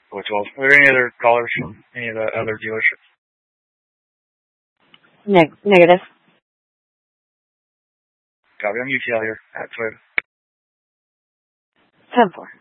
412. Are there any other callers from any of the other dealerships? Negative. Copy. I'm UTL here at Toyota. 10-4.